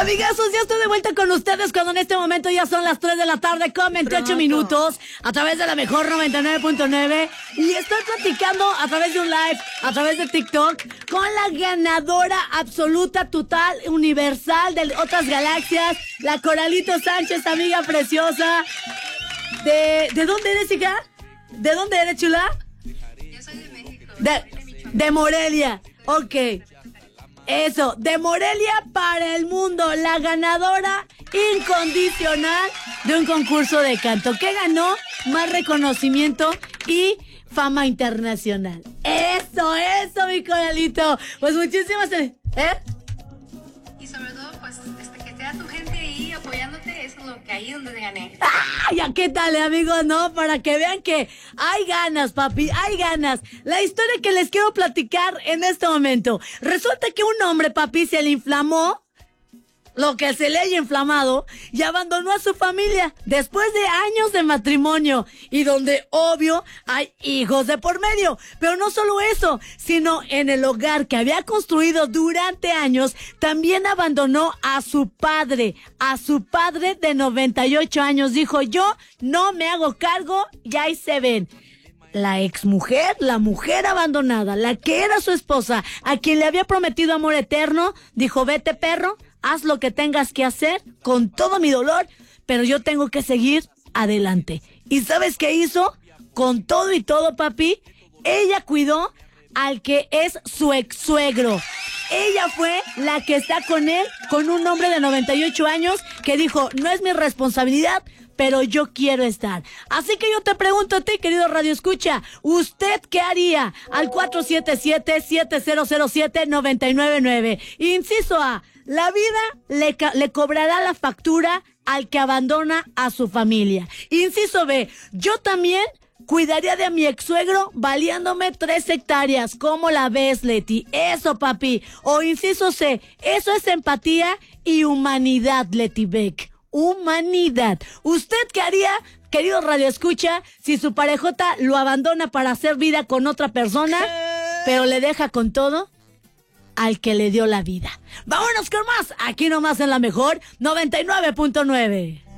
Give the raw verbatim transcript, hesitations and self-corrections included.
Amigazos, ya estoy de vuelta con ustedes cuando en este momento ya son las tres de la tarde con veintiocho minutos a través de la mejor noventa y nueve punto nueve y estoy platicando a través de un live, a través de TikTok con la ganadora absoluta, total, universal de otras galaxias, la Coralito Sánchez, amiga preciosa. ¿De, ¿de dónde eres, hija? ¿De dónde eres, chula? Yo soy de México. De, de Morelia, ok. Eso, de Morelia para el mundo, la ganadora incondicional de un concurso de canto que ganó más reconocimiento y fama internacional. Eso, eso, mi Coralito. Pues muchísimas... ¿Eh? Y sobre todo, pues, este, que sea tu gente ahí apoyándote, eso es lo que ahí donde gané. ¡Ay, ya qué tal, amigos! No, para que vean que hay ganas, papi, hay ganas. La historia que les quiero platicar en este momento. Resulta que un hombre, papi, se le inflamó lo que se le haya inflamado y abandonó a su familia después de años de matrimonio y donde, obvio, hay hijos de por medio. Pero no solo eso, sino en el hogar que había construido durante años, también abandonó a su padre, a su padre de noventa y ocho años. Dijo, yo no me hago cargo y ahí se ven. La exmujer, la mujer abandonada, la que era su esposa, a quien le había prometido amor eterno, dijo, vete, perro, haz lo que tengas que hacer con todo mi dolor, pero yo tengo que seguir adelante. ¿Y sabes qué hizo? Con todo y todo, papi, ella cuidó al que es su ex suegro. Ella fue la que está con él, con un hombre de noventa y ocho años que dijo, no es mi responsabilidad, pero yo quiero estar. Así que yo te pregunto a ti, querido Radio Escucha, ¿usted qué haría? Al cuatro siete siete, siete cero cero siete, nueve nueve nueve. Inciso A, la vida le, le cobrará la factura al que abandona a su familia. Inciso B, yo también cuidaría de mi ex suegro valiéndome tres hectáreas. ¿Cómo la ves, Leti? Eso, papi. O inciso C, eso es empatía y humanidad, Leti Beck. Humanidad. ¿Usted qué haría, querido Radio Escucha, si su parejota lo abandona para hacer vida con otra persona, pero le deja con todo al que le dio la vida? Vámonos con más, aquí nomás en la mejor noventa y nueve punto nueve.